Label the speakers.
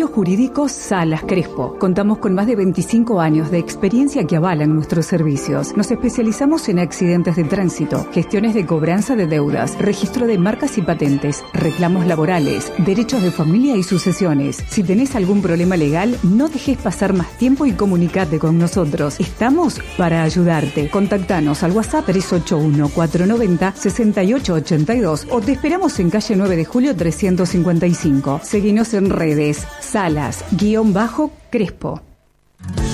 Speaker 1: Desarrollo Jurídico Salas Crespo. Contamos con más de 25 años de experiencia que avalan nuestros servicios. Nos especializamos en accidentes de tránsito, gestiones de cobranza de deudas, registro de marcas y patentes, reclamos laborales, derechos de familia y sucesiones. Si tenés algún problema legal, no dejes pasar más tiempo y comunicate con nosotros. Estamos para ayudarte. Contactanos al WhatsApp 381-490-6882 o te esperamos en calle 9 de Julio 355. Seguinos en redes. Salas-Crespo.